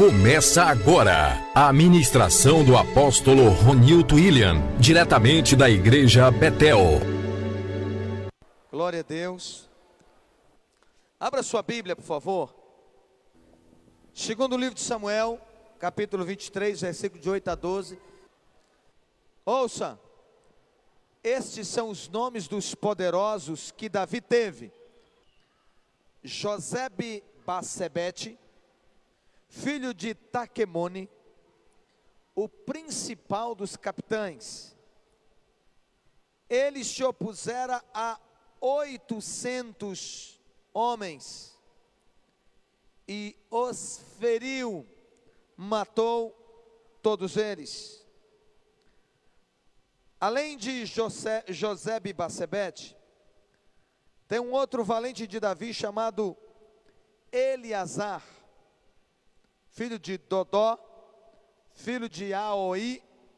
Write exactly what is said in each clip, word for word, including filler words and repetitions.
Começa agora a ministração do apóstolo Ronilton William, diretamente da igreja Betel. Glória a Deus. Abra sua Bíblia, por favor. Segundo livro de Samuel, capítulo vinte e três, versículo de oito a doze. Ouça, estes são os nomes dos poderosos que Davi teve: Josebe-Basebete, filho de Taquemone, o principal dos capitães. Ele se opusera a oitocentos homens e os feriu, matou todos eles. Além de Josebe-Basebete, tem um outro valente de Davi chamado Eleazar, filho de Dodó, filho de Aoi.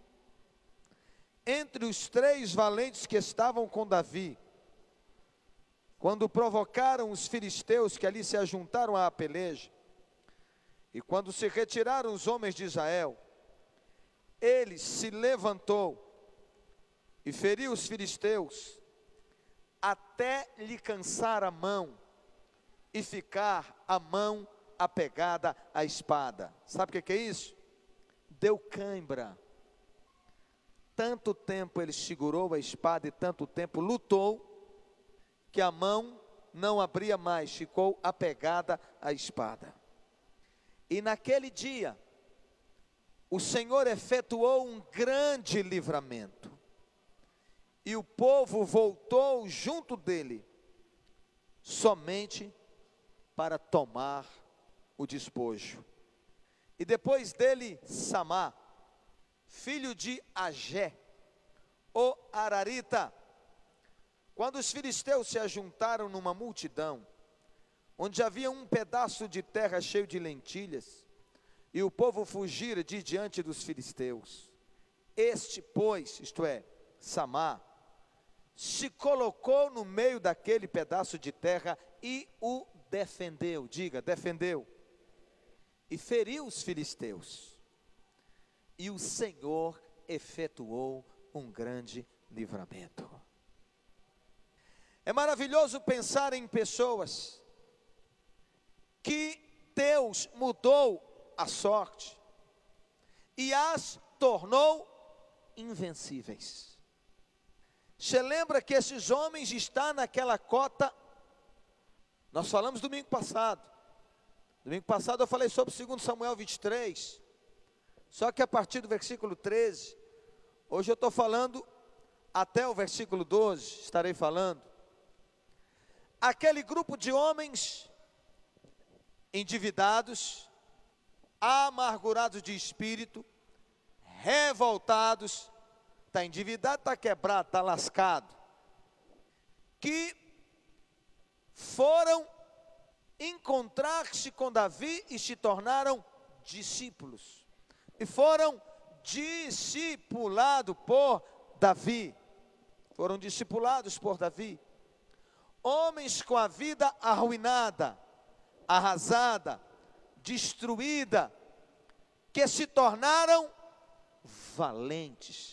Entre os três valentes que estavam com Davi, quando provocaram os filisteus que ali se ajuntaram à peleja, e quando se retiraram os homens de Israel, ele se levantou e feriu os filisteus, até lhe cansar a mão e ficar a mão apegada à espada. Sabe o que, que é isso? Deu cãibra. Tanto tempo ele segurou a espada e tanto tempo lutou, que a mão não abria mais, ficou apegada à espada. E naquele dia, o Senhor efetuou um grande livramento, e o povo voltou junto dele, somente para tomar o despojo. E depois dele, Samá, filho de Agé, o Ararita. Quando os filisteus se ajuntaram numa multidão, onde havia um pedaço de terra cheio de lentilhas, e o povo fugira de diante dos filisteus, este, pois, isto é, Samá, se colocou no meio daquele pedaço de terra e o defendeu. Diga, defendeu. E feriu os filisteus. E o Senhor efetuou um grande livramento. É maravilhoso pensar em pessoas que Deus mudou a sorte e as tornou invencíveis. Você lembra que esses homens estão naquela cota? Nós falamos domingo passado. Domingo passado eu falei sobre segundo Samuel vinte e três. Só que a partir do versículo treze. Hoje eu estou falando até o versículo doze. Estarei falando. Aquele grupo de homens endividados, amargurados de espírito, revoltados. Está endividado, está quebrado, está lascado. Que foram encontrar-se com Davi e se tornaram discípulos. E foram discipulados por Davi. Foram discipulados por Davi. Homens com a vida arruinada, arrasada, destruída, que se tornaram valentes.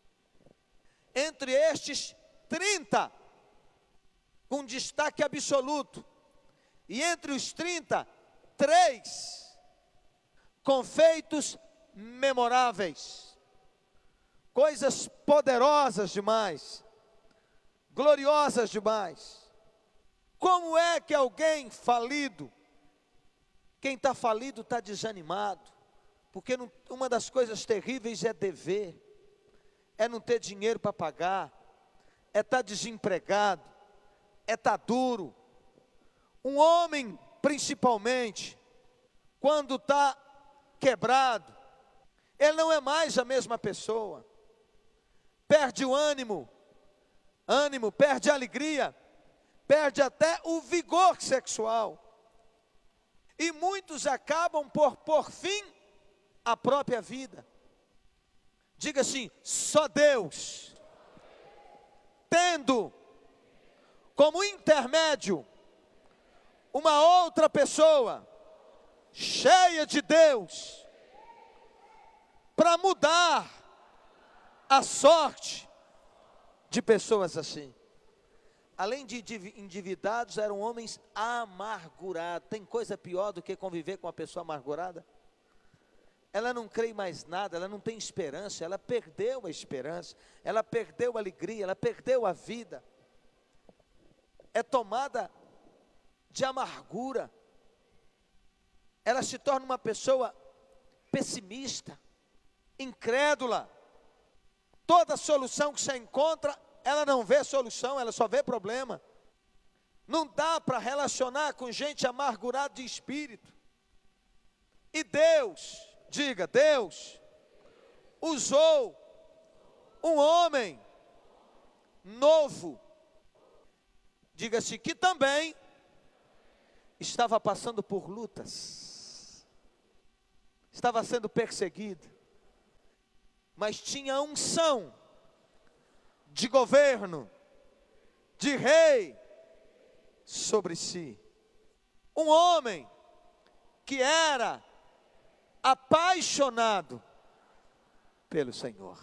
Entre estes, trinta, com destaque absoluto. E entre os trinta, três, com feitos memoráveis. Coisas poderosas demais, gloriosas demais. Como é que alguém falido, quem está falido está desanimado, porque não, uma das coisas terríveis é dever, é não ter dinheiro para pagar, é estar tá desempregado, é estar tá duro. Um homem, principalmente, quando está quebrado, ele não é mais a mesma pessoa, perde o ânimo, ânimo, perde a alegria, perde até o vigor sexual, e muitos acabam por pôr fim à própria vida. Diga assim: só Deus, tendo como intermédio uma outra pessoa cheia de Deus, para mudar a sorte de pessoas assim. Além de endividados, eram homens amargurados. Tem coisa pior do que conviver com uma pessoa amargurada? Ela não crê em mais nada, ela não tem esperança, ela perdeu a esperança, ela perdeu a alegria, ela perdeu a vida. É tomada de amargura. Ela se torna uma pessoa pessimista, incrédula. Toda solução que você encontra, ela não vê solução, ela só vê problema. Não dá para relacionar com gente amargurada de espírito. E Deus, diga, Deus usou um homem novo, diga-se que também estava passando por lutas, estava sendo perseguido, mas tinha unção de governo, de rei sobre si. Um homem que era apaixonado pelo Senhor.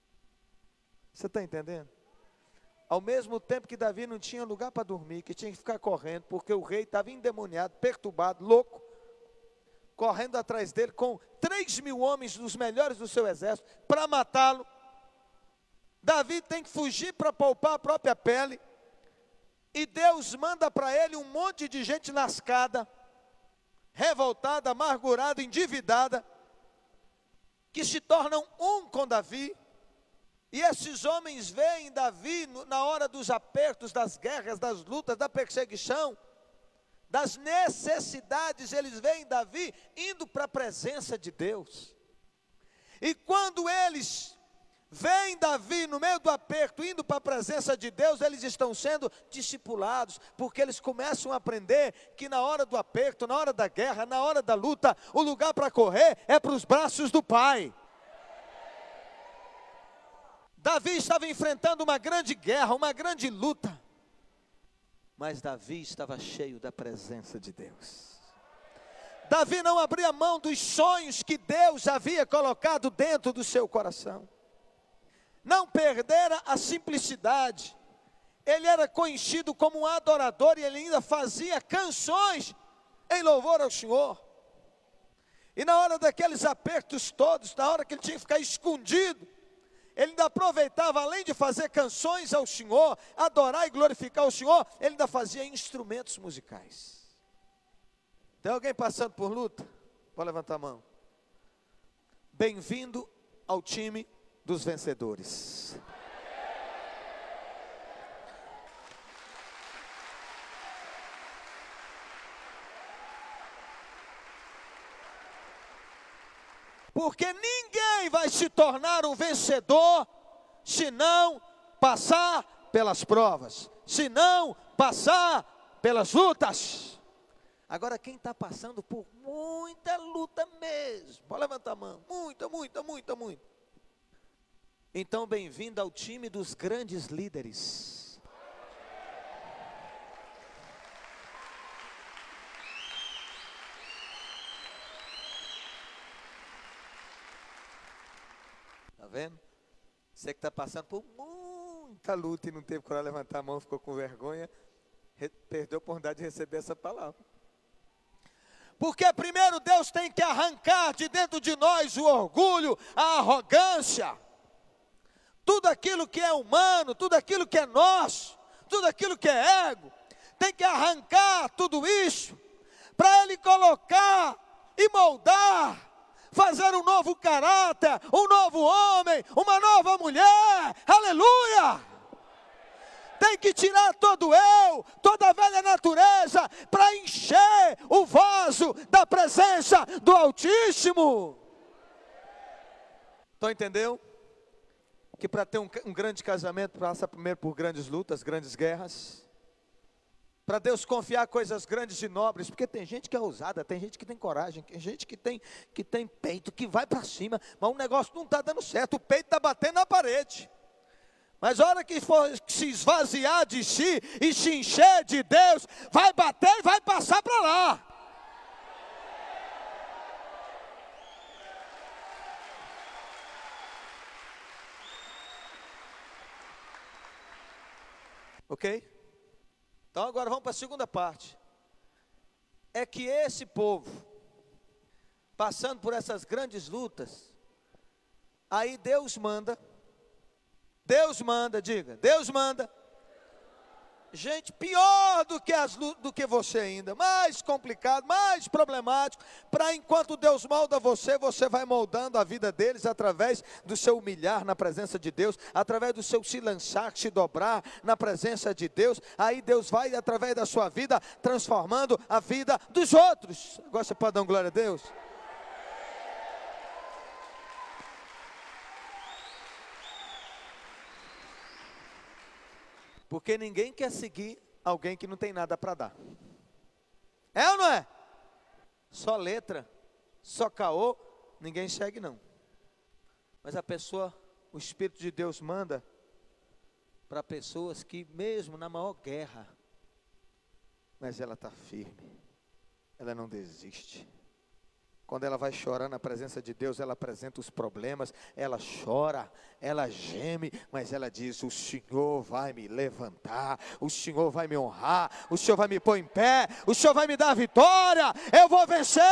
Você está entendendo? Ao mesmo tempo que Davi não tinha lugar para dormir, que tinha que ficar correndo, porque o rei estava endemoniado, perturbado, louco, correndo atrás dele com três mil homens dos melhores do seu exército, para matá-lo. Davi tem que fugir para poupar a própria pele, e Deus manda para ele um monte de gente lascada, revoltada, amargurada, endividada, que se tornam um com Davi. E esses homens veem Davi na hora dos apertos, das guerras, das lutas, da perseguição, das necessidades. Eles veem Davi indo para a presença de Deus. E quando eles veem Davi no meio do aperto, indo para a presença de Deus, eles estão sendo discipulados, porque eles começam a aprender que na hora do aperto, na hora da guerra, na hora da luta, o lugar para correr é para os braços do Pai. Davi estava enfrentando uma grande guerra, uma grande luta, mas Davi estava cheio da presença de Deus. Davi não abria mão dos sonhos que Deus havia colocado dentro do seu coração. Não perdera a simplicidade. Ele era conhecido como um adorador e ele ainda fazia canções em louvor ao Senhor. E na hora daqueles apertos todos, na hora que ele tinha que ficar escondido, ele ainda aproveitava, além de fazer canções ao Senhor, adorar e glorificar o Senhor, ele ainda fazia instrumentos musicais. Tem alguém passando por luta? Pode levantar a mão. Bem-vindo ao time dos vencedores. Porque ninguém vai se tornar um vencedor se não passar pelas provas, se não passar pelas lutas. Agora quem está passando por muita luta mesmo, pode levantar a mão, muita, muita, muita, muita. Então, bem-vindo ao time dos grandes líderes. Está vendo? Você que está passando por muita luta e não teve coragem de levantar a mão, ficou com vergonha, perdeu a oportunidade de receber essa palavra. Porque primeiro Deus tem que arrancar de dentro de nós o orgulho, a arrogância, tudo aquilo que é humano, tudo aquilo que é nosso, tudo aquilo que é ego, tem que arrancar tudo isso, para Ele colocar e moldar, fazer um novo caráter, um novo homem, uma nova mulher, aleluia! Tem que tirar todo eu, toda a velha natureza, para encher o vaso da presença do Altíssimo. Então entendeu? Que para ter um, um grande casamento passa primeiro por grandes lutas, grandes guerras. Para Deus confiar coisas grandes e nobres, porque tem gente que é ousada, tem gente que tem coragem, tem gente que tem, que tem peito, que vai para cima, mas o negócio não está dando certo, o peito está batendo na parede. Mas a hora que for se esvaziar de si e se encher de Deus, vai bater e vai passar para lá. Ok? Então agora vamos para a segunda parte. É que esse povo, passando por essas grandes lutas, aí Deus manda, Deus manda, diga, Deus manda, gente pior do que, as, do que você ainda, mais complicado, mais problemático, para enquanto Deus molda você, você vai moldando a vida deles através do seu humilhar na presença de Deus, através do seu se lançar, se dobrar na presença de Deus, aí Deus vai através da sua vida, transformando a vida dos outros. Agora você pode dar uma glória a Deus? Porque ninguém quer seguir alguém que não tem nada para dar. É ou não é? Só letra, só caô, ninguém segue não. Mas a pessoa, o Espírito de Deus manda para pessoas que mesmo na maior guerra, mas ela está firme, ela não desiste. Quando ela vai chorar na presença de Deus, ela apresenta os problemas, ela chora, ela geme, mas ela diz, o Senhor vai me levantar, o Senhor vai me honrar, o Senhor vai me pôr em pé, o Senhor vai me dar a vitória, eu vou vencer.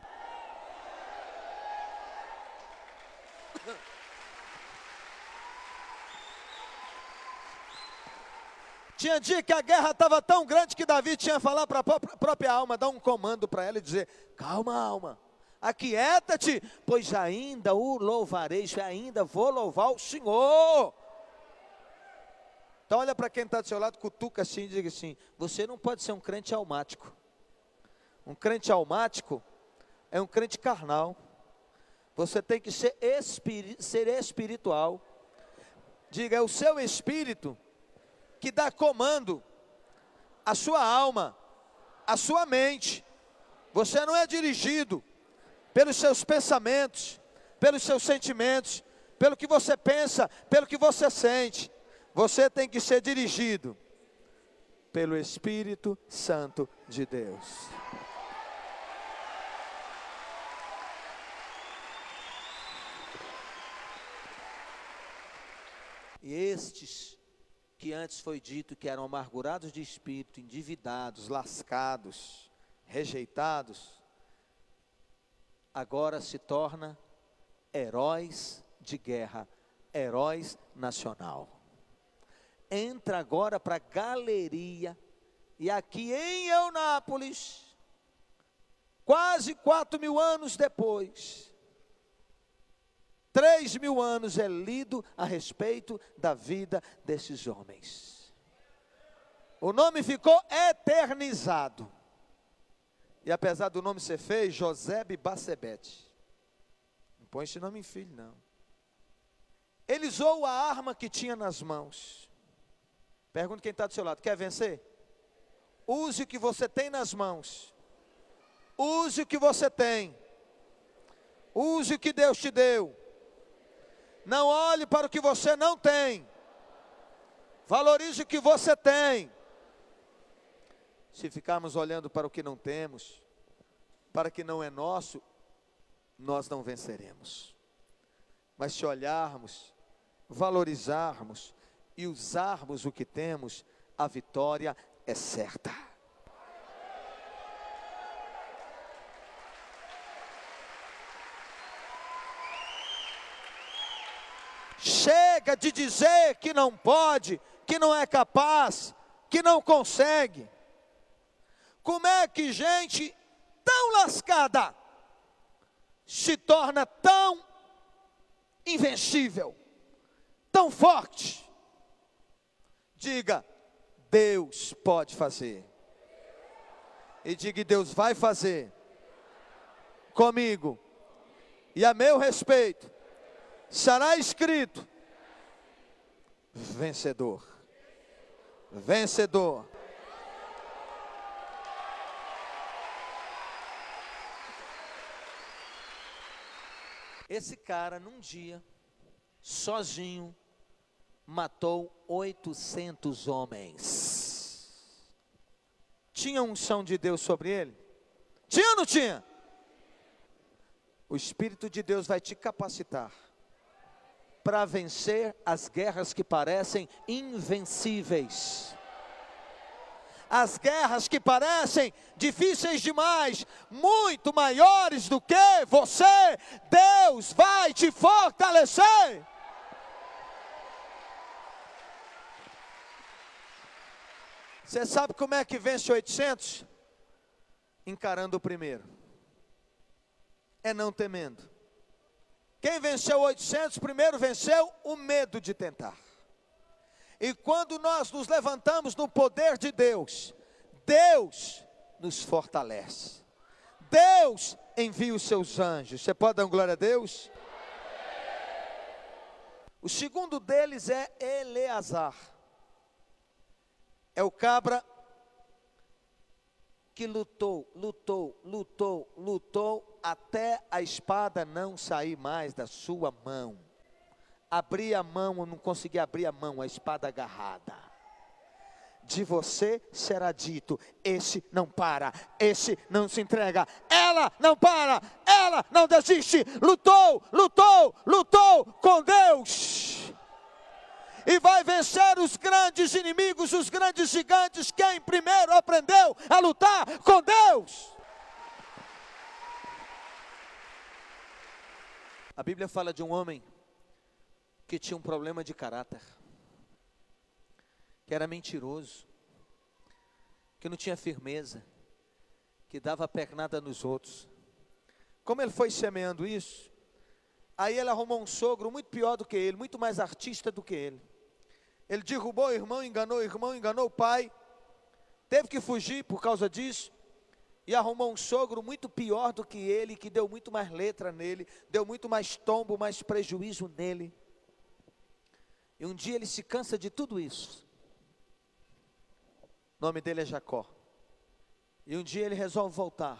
Tinha dia que a guerra estava tão grande que Davi tinha que falar para a própria alma, dar um comando para ela e dizer, calma alma, aquieta-te, pois ainda o louvarei, ainda vou louvar o Senhor. Então olha para quem está do seu lado, cutuca assim e diga assim, você não pode ser um crente almático. Um crente almático é um crente carnal. Você tem que ser, espiri ser espiritual. Diga, é o seu espírito que dá comando à sua alma, à sua mente. Você não é dirigido pelos seus pensamentos, pelos seus sentimentos, pelo que você pensa, pelo que você sente. Você tem que ser dirigido pelo Espírito Santo de Deus. E estes que antes foi dito que eram amargurados de espírito, endividados, lascados, rejeitados, agora se torna heróis de guerra, heróis nacional. Entra agora para a galeria, e aqui em Eunápolis, quase quatro mil anos depois, três mil anos é lido a respeito da vida desses homens. O nome ficou eternizado. E apesar do nome ser feio, Josebe Bassebete. Não põe esse nome em filho, não. Ele usou a arma que tinha nas mãos. Pergunta quem está do seu lado, quer vencer? Use o que você tem nas mãos. Use o que você tem. Use o que Deus te deu. Não olhe para o que você não tem. Valorize o que você tem. Se ficarmos olhando para o que não temos, para o que não é nosso, nós não venceremos. Mas se olharmos, valorizarmos e usarmos o que temos, a vitória é certa. Chega de dizer que não pode, que não é capaz, que não consegue. Como é que gente tão lascada se torna tão invencível, tão forte? Diga, Deus pode fazer. E diga, Deus vai fazer comigo. E a meu respeito será escrito: vencedor, vencedor. Esse cara, num dia, sozinho, matou oitocentos homens. Tinha unção de Deus sobre ele? Tinha ou não tinha? O Espírito de Deus vai te capacitar para vencer as guerras que parecem invencíveis. as guerras que parecem difíceis demais, muito maiores do que você, Deus vai te fortalecer. Você sabe como é que vence oitocentos? Encarando o primeiro. É não temendo. Quem venceu oitocentos, primeiro venceu o medo de tentar. E quando nós nos levantamos no poder de Deus, Deus nos fortalece. Deus envia os seus anjos. Você pode dar uma glória a Deus? O segundo deles é Eleazar. É o cabra que lutou, lutou, lutou, lutou, até a espada não sair mais da sua mão. Abria a mão, não conseguia abrir a mão, a espada agarrada. De você será dito, esse não para, esse não se entrega, ela não para, ela não desiste, lutou, lutou, lutou com Deus. E vai vencer os grandes inimigos, os grandes gigantes. Quem primeiro aprendeu a lutar com Deus? A Bíblia fala de um homem que tinha um problema de caráter, que era mentiroso, que não tinha firmeza, que dava pernada nos outros. Como ele foi semeando isso, aí ele arrumou um sogro muito pior do que ele, muito mais artista do que ele. Ele derrubou o irmão, enganou o irmão, enganou o pai, teve que fugir por causa disso, e arrumou um sogro muito pior do que ele, que deu muito mais letra nele, deu muito mais tombo, mais prejuízo nele. E um dia ele se cansa de tudo isso. O nome dele é Jacó. E um dia ele resolve voltar.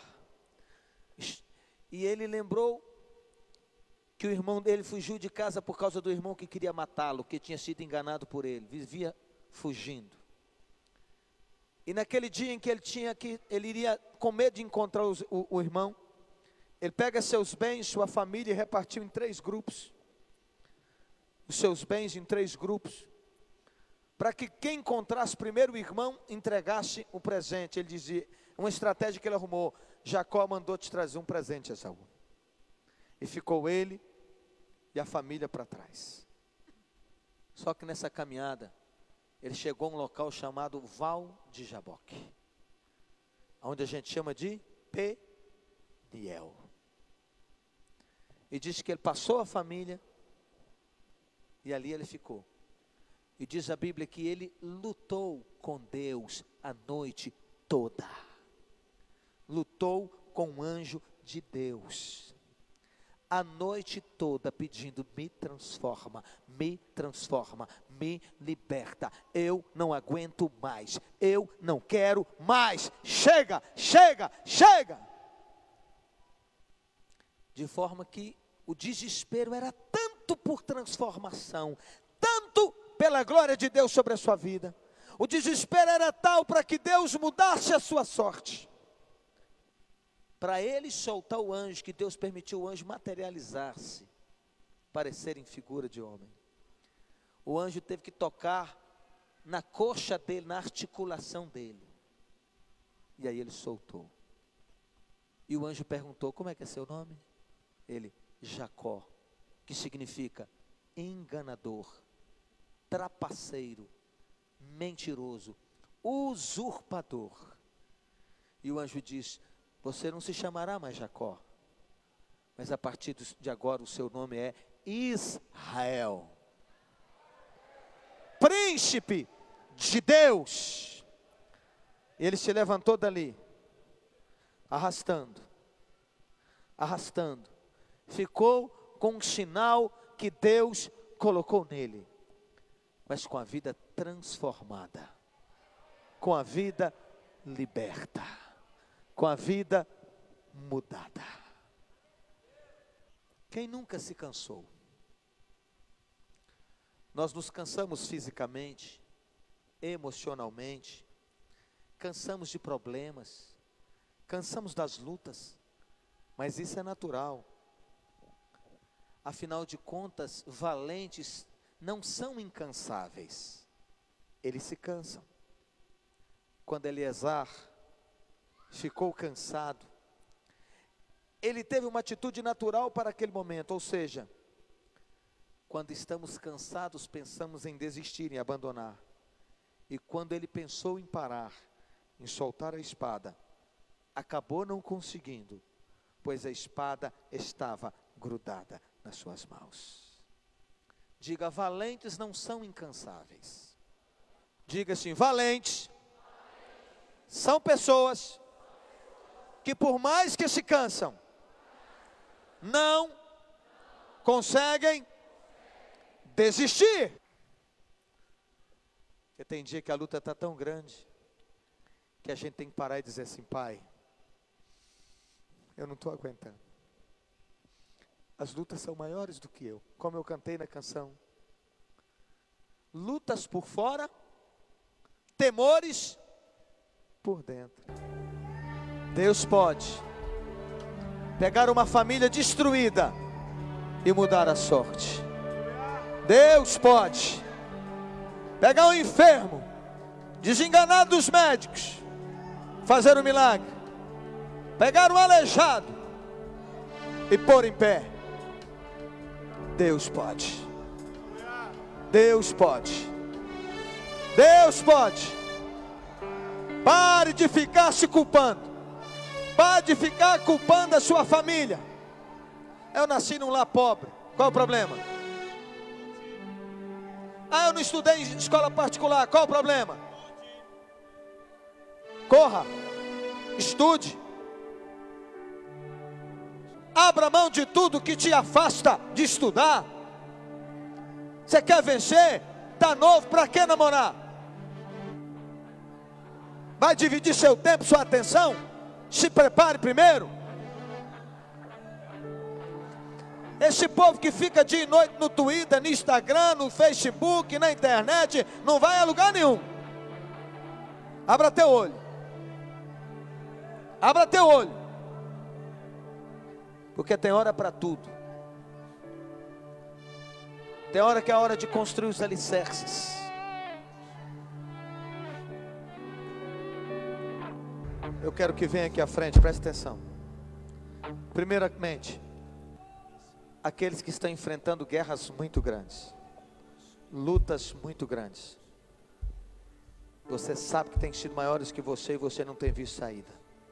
E ele lembrou que o irmão dele fugiu de casa por causa do irmão que queria matá-lo, que tinha sido enganado por ele, vivia fugindo. E naquele dia em que ele tinha que, ele iria com medo de encontrar os, o, o irmão, ele pega seus bens, sua família, e repartiu em três grupos. Os seus bens em três grupos, para que quem encontrasse primeiro o irmão, entregasse o presente. Ele dizia, uma estratégia que ele arrumou, Jacó mandou te trazer um presente, Esaú. E ficou ele e a família para trás. Só que nessa caminhada, ele chegou a um local chamado Val de Jaboque, onde a gente chama de Peniel. E diz que ele passou a família, e ali ele ficou. E diz a Bíblia que ele lutou com Deus a noite toda. Lutou com o anjo de Deus. A noite toda pedindo, me transforma, me transforma, me liberta. Eu não aguento mais, eu não quero mais. Chega, chega, chega. De forma que o desespero era tanto por transformação, tanto pela glória de Deus sobre a sua vida. O desespero era tal para que Deus mudasse a sua sorte. Para ele soltar o anjo, que Deus permitiu o anjo materializar-se, parecer em figura de homem. O anjo teve que tocar na coxa dele, na articulação dele. E aí ele soltou. E o anjo perguntou, como é que é seu nome? Ele, Jacó, que significa enganador, trapaceiro, mentiroso, usurpador. E o anjo diz, você não se chamará mais Jacó, mas a partir de agora o seu nome é Israel, príncipe de Deus. Ele se levantou dali, arrastando, arrastando, ficou com um sinal que Deus colocou nele, mas com a vida transformada, com a vida liberta, com a vida mudada. Quem nunca se cansou? Nós nos cansamos fisicamente, emocionalmente, cansamos de problemas, cansamos das lutas, mas isso é natural. Afinal de contas, valentes não são incansáveis, eles se cansam. quando Eleazar ficou cansado, ele teve uma atitude natural para aquele momento, ou seja, quando estamos cansados, pensamos em desistir, em abandonar. E quando ele pensou em parar, em soltar a espada, acabou não conseguindo, pois a espada estava grudada nas suas mãos. Diga, valentes não são incansáveis. Diga assim, valentes são pessoas que por mais que se cansam, não conseguem desistir. Porque tem dia que a luta está tão grande, que a gente tem que parar e dizer assim, Pai, eu não estou aguentando. As lutas são maiores do que eu, como eu cantei na canção. Lutas por fora, temores por dentro. Deus pode pegar uma família destruída e mudar a sorte. Deus pode pegar um enfermo, desenganado dos médicos, fazer um milagre. Pegar um aleijado e pôr em pé. Deus pode. Deus pode. Deus pode. Pare de ficar se culpando. Pare de ficar culpando a sua família. Eu nasci num lar pobre. Qual o problema? Ah, eu não estudei em escola particular. Qual o problema? Corra. Estude. Abra mão de tudo que te afasta de estudar. Você quer vencer? Está novo, para que namorar? Vai dividir seu tempo, sua atenção? Se prepare primeiro. Esse povo que fica dia e noite no Twitter, no Instagram, no Facebook, na internet, não vai a lugar nenhum. Abra teu olho. Abra teu olho. Porque tem hora para tudo. Tem hora que é a hora de construir os alicerces. Eu quero que venha aqui à frente, preste atenção. Primeiramente, aqueles que estão enfrentando guerras muito grandes, lutas muito grandes. Você sabe que tem sido maiores que você e você não tem visto saída.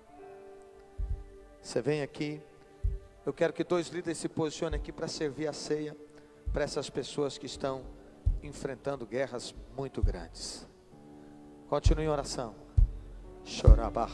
Você vem aqui. Eu quero que dois líderes se posicionem aqui para servir a ceia para essas pessoas que estão enfrentando guerras muito grandes. Continue em oração. Chorabá.